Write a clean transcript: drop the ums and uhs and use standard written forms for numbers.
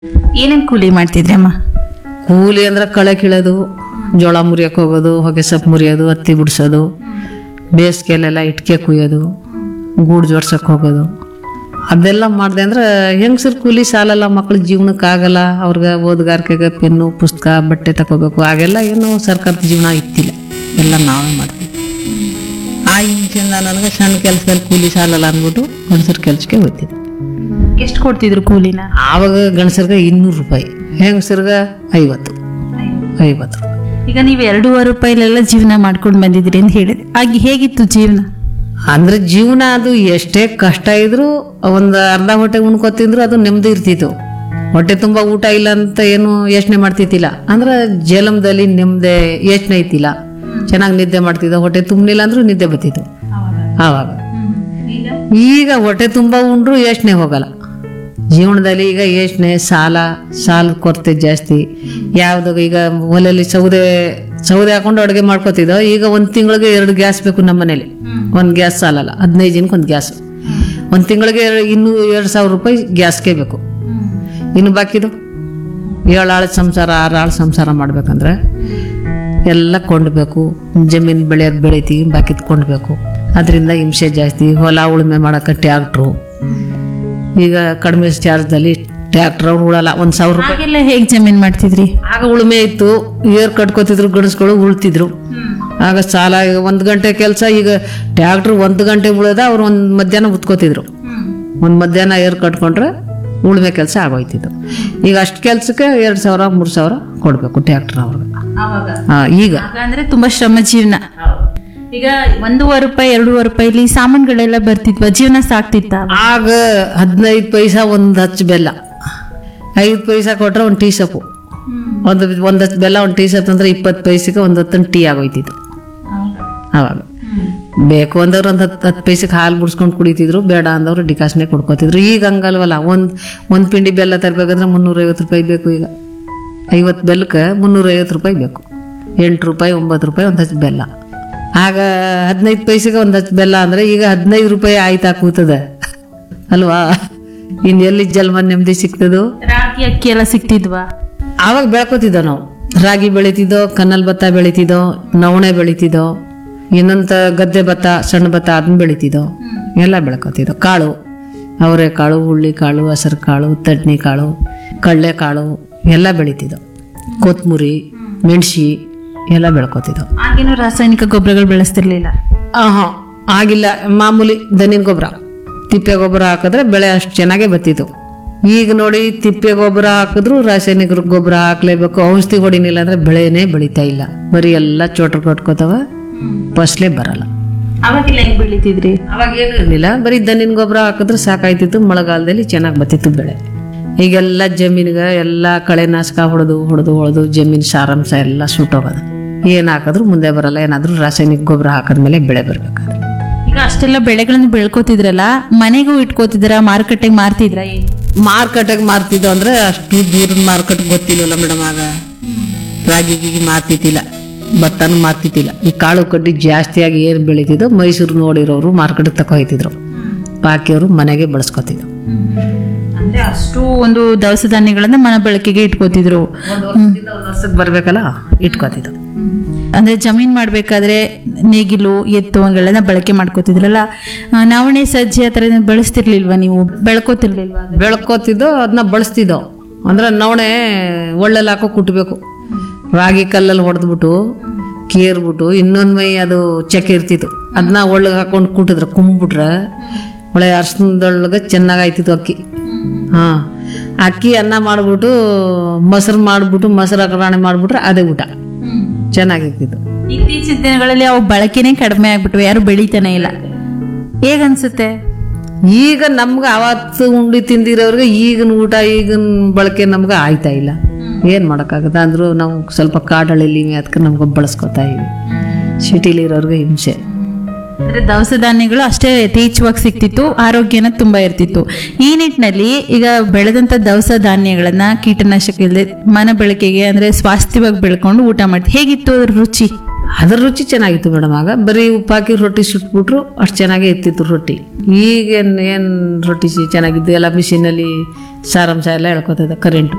ಏನೇನ್ ಕೂಲಿ ಮಾಡ್ತಿದ್ರಿ ಅಮ್ಮ? ಕೂಲಿ ಅಂದ್ರೆ ಕಳೆ ಕೀಳೋದು, ಜೋಳ ಮುರಿಯಕ್ಕೆ ಹೋಗೋದು, ಹೊಗೆ ಸೊಪ್ಪು ಮುರಿಯೋದು, ಹತ್ತಿ ಬಿಡಿಸೋದು, ಬೇಸಿಗೆಲೆಲ್ಲ ಇಟ್ಕೆ ಕುಯ್ಯೋದು, ಗೂಡು ಜೋಡ್ಸಕ್ಕೆ ಹೋಗೋದು. ಅದೆಲ್ಲ ಮಾಡಿದೆ ಅಂದ್ರೆ ಹೆಂಗಸ್ರ ಕೂಲಿ ಸಾಲಲ್ಲ, ಮಕ್ಳ ಜೀವನಕ್ಕೆ ಆಗಲ್ಲ. ಅವ್ರಿಗೆ ಓದುಗಾರಿಕೆಗೆ ಪೆನ್ನು ಪುಸ್ತಕ ಬಟ್ಟೆ ತಗೋಬೇಕು, ಆಗೆಲ್ಲ ಏನು ಸರ್ಕಾರದ ಜೀವನ ಇತ್ತಿಲ್ಲ, ಎಲ್ಲ ನಾವೇ ಮಾಡ್ತೀವಿ. ಆ ಹಿಂಸೆಯಿಂದ ನನಗೆ ಸಣ್ಣ ಕೆಲಸದಲ್ಲಿ ಕೂಲಿ ಸಾಲಲ್ಲ ಅಂದ್ಬಿಟ್ಟು ಗಂಡಸ್ರ ಕೆಲಸಕ್ಕೆ ಹೋಗ್ತಿದ್ದೆ. ಎಷ್ಟು ಕೊಡ್ತಿದ್ರು ಕೂಲಿನ? ಆವಾಗ ಗಂಡಸರ್ಗೆ 200 ರೂಪಾಯಿ, ಹೆಂಗಸರ್ಗೆ 50. ಈಗ ನೀವು 2.5 ರೂಪಾಯಿಲೆಲ್ಲ ಜೀವನ ಮಾಡ್ಕೊಂಡು ಬಂದಿದ್ರಿ ಅಂತ ಹೇಳಿದ್ರಿ. ಆಗ ಹೇಗಿತ್ತು ಜೀವನ? ಅಂದ್ರೆ ಜೀವನ ಅದು ಎಷ್ಟೇ ಕಷ್ಟ ಇದ್ರು ಒಂದು ಅರ್ಧ ಹೊಟ್ಟೆ ಉಣ್ಕೊತಿದ್ರು ಅದು ನೆಮ್ಮದಿ ಇರ್ತಿತ್ತು. ಹೊಟ್ಟೆ ತುಂಬ ಊಟ ಇಲ್ಲ ಅಂತ ಏನು ಯೋಚನೆ ಮಾಡ್ತಿದ್ದಿಲ್ಲ. ಅಂದ್ರೆ ಜಲಮದಲ್ಲಿ ನೆಮ್ಮದಿ ಯೋಚನೆ ಐತಿಲ್ಲ, ಚೆನ್ನಾಗಿ ನಿದ್ದೆ ಮಾಡ್ತಿದ್ದ. ಹೊಟ್ಟೆ ತುಂಬಲಿಲ್ಲ ಅಂದ್ರೂ ನಿದ್ದೆ ಬರ್ತಿತ್ತು ಆವಾಗ. ಈಗ ಹೊಟ್ಟೆ ತುಂಬ ಉಂಡ್ರು ಯೋಚನೆ ಹೋಗಲ್ಲ ಜೀವನದಲ್ಲಿ. ಈಗ ಯೋಚನೆ ಸಾಲ ಕೊರತೆ ಜಾಸ್ತಿ. ಯಾವ್ದಾಗ ಈಗ ಒಲೆಯಲ್ಲಿ ಸೌದೆ ಹಾಕೊಂಡು ಅಡುಗೆ ಮಾಡ್ಕೋತಿದ್ದೋ, ಈಗ 1 ತಿಂಗಳಿಗೆ 2 ಗ್ಯಾಸ್ ಬೇಕು ನಮ್ಮ ಮನೇಲಿ. 1 ಗ್ಯಾಸ್ ಸಾಲಲ್ಲ, 15 ಜನಕ್ಕೆ 1 ಗ್ಯಾಸ್. 1 ತಿಂಗಳಿಗೆ ಇನ್ನೂ 2,000 ರೂಪಾಯಿ ಗ್ಯಾಸ್ಗೆ ಬೇಕು. ಇನ್ನು ಬಾಕಿದು 7 ಆಳು ಸಂಸಾರ 6 ಆಳು ಸಂಸಾರ ಮಾಡ್ಬೇಕಂದ್ರೆ ಎಲ್ಲ ಕೊಂಡ್ಬೇಕು. ಜಮೀನು ಬೆಳಿತೀವಿ, ಬಾಕಿದ್ ಕೊಂಡ್ಬೇಕು. ಅದರಿಂದ ಹಿಂಸೆ ಜಾಸ್ತಿ. ಹೊಲ ಉಳುಮೆ ಮಾಡೋಕೆ ಟ್ಯಾಕ್ಟ್ರು, ಈಗ ಕಡಿಮೆ ಚಾರ್ಜ್ದಲ್ಲಿ ಟ್ಯಾಕ್ಟರ್ ಅವ್ರು ಉಳಲ್ಲ. 1,000 ರೂಪಾಯಿ. ಹಾಗೆಲ್ಲ ಹೇಗ್ ಜಮೀನ್ ಮಾಡ್ತಿದ್ರಿ? ಆಗ ಉಳುಮೆ ಇತ್ತು, ಏರ್ ಕಟ್ಕೋತಿದ್ರು, ಗಣಸ್ಗಳು ಉಳ್ತಿದ್ರು. ಆಗ ಸಾಲ 1 ಗಂಟೆ ಕೆಲಸ, ಈಗ ಟ್ಯಾಕ್ಟ್ರ್ 1 ಗಂಟೆ ಉಳದ ಅವ್ರು 1 ಮಧ್ಯಾಹ್ನ ಉತ್ಕೋತಿದ್ರು. 1 ಮಧ್ಯಾಹ್ನ ಏರ್ ಕಟ್ಕೊಂಡ್ರೆ ಉಳುಮೆ ಕೆಲಸ ಆಗೋಯ್ತಿತ್ತು. ಈಗ ಅಷ್ಟು ಕೆಲಸಕ್ಕೆ 2,000 3,000 ಕೊಡ್ಬೇಕು ಟ್ಯಾಕ್ಟರ್ ಅವ್ರಿಗೆ. ಈಗ ಅಂದ್ರೆ ತುಂಬಾ ಶ್ರಮ ಜೀವನ. ಈಗ 1.5 ರೂಪಾಯಿ 2.5 ರೂಪಾಯಿಲಿ ಸಾಮಾನುಗಳೆಲ್ಲ ಬರ್ತಿದ್ವ? ಜೀವನ ಸಾಕ್ತಿತ್ತ? ಆಗ 15 ಪೈಸಾ 1 ಹಚ್ಚ ಬೆಲ್ಲ, 5 ಪೈಸಾ ಕೊಟ್ರೆ 1 ಟೀ ಸೊಪ್ಪು. ಒಂದು ಹಚ್ಚ ಬೆಲ್ಲ 1 ಟೀ ಸೊಪ್ಪು ಅಂದ್ರೆ 20 ಪೈಸೆಗೆ 1 ಹೊತ್ತಿನ ಟೀ ಆಗೋಯ್ತಿತ್ತು ಅವಾಗ. ಬೇಕು ಅಂದವ್ರು 10 ಪೈಸೆಗೆ ಹಾಲು ಬಿಡ್ಸ್ಕೊಂಡು ಕುಡಿತಿದ್ರು, ಬೇಡ ಅಂದವ್ರು ಡಿಕಾಸ್ನೇ ಕುಡ್ಕೋತಿದ್ರು. ಈಗ ಹಂಗಲ್ವಲ್ಲ, ಒಂದು ಪಿಂಡಿ ಬೆಲ್ಲ ತರಬೇಕಂದ್ರೆ 350 ರೂಪಾಯಿ ಬೇಕು. ಈಗ 50 ಬೆಲ್ಲಕ್ಕೆ 350 ರೂಪಾಯಿ ಬೇಕು. 8 ರೂಪಾಯಿ 9 ರೂಪಾಯಿ 1 ಹಚ್ಚ ಬೆಲ್ಲ. ಆಗ 15 ಪೈಸೆಗೆ 1 ಹಚ್ಚ ಬೆಲ್ಲ ಅಂದ್ರೆ ಈಗ 15 ರೂಪಾಯಿ ಆಯ್ತಾ ಕೂತದೆ ಅಲ್ವಾ? ಇನ್ನು ಎಲ್ಲಿ ಜನ್ಮ ನೆಮ್ಮದಿ ಸಿಗ್ತದೋ? ರಾಗಿ ಅಕ್ಕಿ ಎಲ್ಲ ಸಿಕ್ತಿದ್ವಾ? ಆವಾಗ ಬೆಳ್ಕೊತಿದ್ದೋ ನಾವು. ರಾಗಿ ಬೆಳಿತಿದ್ದೋ, ಕನ್ನಲ್ ಭತ್ತ ಬೆಳಿತಿದ್ದೋ, ನವಣೆ ಬೆಳಿತಿದ್ದೋ, ಇನ್ನೊಂದು ಗದ್ದೆ ಭತ್ತ, ಸಣ್ಣ ಭತ್ತ ಅದನ್ನ ಬೆಳಿತಿದ್ದೋ, ಎಲ್ಲ ಬೆಳ್ಕೊತಿದ್ದೋ. ಕಾಳು, ಅವರೆಕಾಳು, ಹುಳ್ಳಿಕಾಳು, ಹಸರು ಕಾಳು, ತಡ್ನಿ ಕಾಳು, ಕಡಲೆಕಾಳು ಎಲ್ಲ ಬೆಳಿತಿದ್ದೋ. ಕೊತ್ತಂಬರಿ, ಮೆಣಸಿ ಎಲ್ಲ ಬೆಳ್ಕೊತಿದ್ದೋ. ಆಗೇನು ರಾಸಾಯನಿಕ ಗೊಬ್ಬರಗಳು ಬೆಳೆಸ್ತಿರ್ಲಿಲ್ಲ? ಆಗಿಲ್ಲ. ಮಾಮೂಲಿ ದನಿನ ಗೊಬ್ಬರ, ತಿಪ್ಪೆ ಗೊಬ್ಬರ ಹಾಕಿದ್ರೆ ಬೆಳೆ ಅಷ್ಟು ಚೆನ್ನಾಗೇ ಬರ್ತಿತ್ತು. ಈಗ ನೋಡಿ, ತಿಪ್ಪೆ ಗೊಬ್ಬರ ಹಾಕಿದ್ರು ರಾಸಾಯನಿಕ ಗೊಬ್ಬರ ಹಾಕ್ಲೇಬೇಕು, ಔಷಧಿ ಹೊಡಿನಿಲ್ಲ ಅಂದ್ರೆ ಬೆಳೆನೇ ಬೆಳೀತಾ ಇಲ್ಲ. ಬರೀ ಎಲ್ಲ ಚೋಟ್ರು ಕಟ್ಕೋತಾವ, ಫಸಲೇ ಬರಲ್ಲ. ಅವಾಗೆಲ್ಲ ಹೆಂಗ್ ಬೆಳಿತಿದ್ರಿ? ಅವಾಗ ಏನು ಇರಲಿಲ್ಲ, ಬರೀ ದನಿನ ಗೊಬ್ಬರ ಹಾಕಿದ್ರೆ ಸಾಕಾಯ್ತಿತ್ತು. ಮಳೆಗಾಲದಲ್ಲಿ ಚೆನ್ನಾಗಿ ಬರ್ತಿತ್ತು ಬೆಳೆ. ಈಗೆಲ್ಲ ಜಮೀನಿಗೆ ಎಲ್ಲ ಕಳೆನಾಶಕ ಹೊಡೆದು ಜಮೀನು ಸಾರಾಂಶ ಎಲ್ಲ ಸುಟ್ಟೋಗೋದು. ಏನು ಹಾಕಿದ್ರು ಮುಂದೆ ಬರಲ್ಲ. ಏನಾದರೂ ರಾಸಾಯನಿಕ ಗೊಬ್ಬರ ಹಾಕಿದ್ಮೇಲೆ ಬೆಳೆ ಬರ್ಬೇಕಾದ್ರೆ. ಈಗ ಅಷ್ಟೆಲ್ಲ ಬೆಳೆಗಳನ್ನು ಬೆಳ್ಕೋತಿದ್ರಲ್ಲ, ಮನೆಗೂ ಇಟ್ಕೋತಿದ್ರ? ಮಾರುಕಟ್ಟೆಗೆ ಮಾರ್ತಿದ್ರ? ಮಾರ್ಕೆಟಿಗೆ ಮಾರ್ತಿದ್ದೋ ಅಂದ್ರೆ ಅಷ್ಟು ದೂರದ ಮಾರ್ಕೆಟ್ ಗೊತ್ತಿಲ್ಲವಲ್ಲ ಮೇಡಮ್. ಆಗ ರಾಗಿ ಗೀಗಿ ಮಾರ್ತಿದ್ದಿಲ್ಲ, ಭತ್ತನೂ ಮಾರ್ತಿದ್ದಿಲ್ಲ. ಈ ಕಾಳು ಕಡ್ಡಿ ಜಾಸ್ತಿಯಾಗಿ ಏನು ಬೆಳೀತಿದ್ದೋ ಮೈಸೂರು ನೋಡಿರೋರು ಮಾರ್ಕೆಟ್ಗೆ ತಗೊಯ್ತಿದ್ರು, ಬಾಕಿಯವರು ಮನೆಗೆ ಬಳಸ್ಕೊತಿದ್ರು. ಅಂದ್ರೆ ಅಷ್ಟು ಒಂದು ದವಸ ಧಾನ್ಯಗಳನ್ನ ಮನೆ ಬಳಕೆಗೆ ಇಟ್ಕೋತಿದ್ರು. ವರ್ಷಕ್ಕೆ ಬರ್ಬೇಕಲ್ಲ, ಇಟ್ಕೋತಿದ್ರು. ಅಂದ್ರೆ ಜಮೀನ್ ಮಾಡ್ಬೇಕಾದ್ರೆ ನೇಗಿಲು ಎತ್ತು ಹಂಗೆಲ್ಲ ಬಳಕೆ ಮಾಡ್ಕೋತಿದ್ರಲ್ಲ, ನವಣೆ ಸಜ್ಜೆ ಆ ಥರ ಬಳಸ್ತಿರ್ಲಿಲ್ವಾ ನೀವು? ಬೆಳ್ಕೋತಿರ್ಲಿಲ್ವಾ? ಬೆಳ್ಕೋತಿದ್ದೋ, ಅದನ್ನ ಬಳಸ್ತಿದ್ದೋ. ಅಂದ್ರೆ ನವಣೆ ಒಳ್ಳೆಲ್ಲ ಹಾಕೋ ಕುಟ್ಬೇಕು. ರಾಗಿ ಕಲ್ಲಲ್ಲಿ ಹೊಡೆದ್ಬಿಟ್ಟು ಕೇರ್ಬಿಟ್ಟು ಇನ್ನೊಂದು ಮೈ ಅದು ಚಕ್ಕೆ ಇರ್ತಿತ್ತು, ಅದನ್ನ ಒಳ್ಳೆಗೆ ಹಾಕೊಂಡು ಕುಟ್ಟಿದ್ರೆ ಕುಂಬಿಟ್ರೆ ಒಳ್ಳೆ ಅರ್ಶನದೊಳಗೆ ಚೆನ್ನಾಗಿ ಆಯ್ತಿತ್ತು ಅಕ್ಕಿ. ಅಕ್ಕಿ ಅನ್ನ ಮಾಡ್ಬಿಟ್ಟು ಮೊಸರು ಅಗ್ರಾಣೆ ಮಾಡ್ಬಿಟ್ರೆ ಅದೇ ಊಟ ಚೆನ್ನಾಗಿರ್ತಿತ್ತು. ಇತ್ತೀಚಿನ ದಿನಗಳಲ್ಲಿ ಅವು ಬಳಕೆನೇ ಕಡಿಮೆ ಆಗ್ಬಿಟ್ವು, ಯಾರು ಬೆಳಿತಾನೆ ಇಲ್ಲ. ಹೇಗನ್ಸುತ್ತೆ? ಈಗ ನಮ್ಗೆ ಅವತ್ತು ಉಂಡಿ ತಿಂದಿರೋರಿಗೆ ಈಗಿನ ಊಟ ಈಗಿನ ಬಳಕೆ ನಮ್ಗೆ ಆಯ್ತಾ ಇಲ್ಲ. ಏನು ಮಾಡೋಕ್ಕಾಗತ್ತೆ? ಅಂದರೂ ನಾವು ಸ್ವಲ್ಪ ಕಾಡಳಿಲಿ ಅದಕ್ಕೆ ನಮ್ಗೆ ಬಳಸ್ಕೊತಾ ಇವಿ. ಸಿಟಿಲಿರೋರ್ಗೆ ಹಿಂಸೆ. ಅಂದರೆ ದವಸ ಧಾನ್ಯಗಳು ಅಷ್ಟೇ ಯಥೇಚ್ಛವಾಗಿ ಸಿಕ್ತಿತ್ತು, ಆರೋಗ್ಯನ ತುಂಬ ಇರ್ತಿತ್ತು. ಈ ನಿಟ್ಟಿನಲ್ಲಿ ಈಗ ಬೆಳೆದಂಥ ದವಸ ಧಾನ್ಯಗಳನ್ನ ಕೀಟನಾಶಕ ಇಲ್ಲದೆ ಮನೆ ಬಳಕೆಗೆ ಅಂದರೆ ಸ್ವಾಸ್ಥ್ಯವಾಗಿ ಬೆಳ್ಕೊಂಡು ಊಟ ಮಾಡ್ತೀವಿ. ಹೇಗಿತ್ತು ಅದ್ರ ರುಚಿ? ಅದ್ರ ರುಚಿ ಚೆನ್ನಾಗಿತ್ತು ಮೇಡಮ್. ಆಗ ಬರೀ ಉಪ್ಪಾಕಿ ರೊಟ್ಟಿ ಸುಟ್ಬಿಟ್ರು ಅಷ್ಟು ಚೆನ್ನಾಗೇ ಇರ್ತಿತ್ತು ರೊಟ್ಟಿ. ಈಗೇನು ರೊಟ್ಟಿ ಚೆನ್ನಾಗಿದ್ದು ಎಲ್ಲ ಮಿಷಿನಲ್ಲಿ ಸಾರಾಂಶ ಎಲ್ಲ ಹೇಳ್ಕೊತದೆ ಕರೆಂಟು.